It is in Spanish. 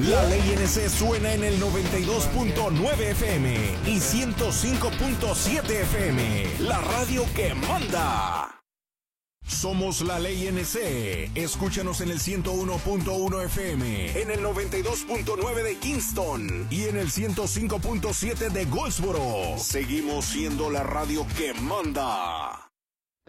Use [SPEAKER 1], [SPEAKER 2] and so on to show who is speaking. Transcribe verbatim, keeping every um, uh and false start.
[SPEAKER 1] La Ley N C suena en el noventa y dos punto nueve F M y ciento cinco punto siete F M. La radio que manda. Somos La Ley N C. Escúchanos en el ciento uno punto uno F M, en el noventa y dos punto nueve de Kingston y en el ciento cinco punto siete de Goldsboro. Seguimos siendo la radio que manda.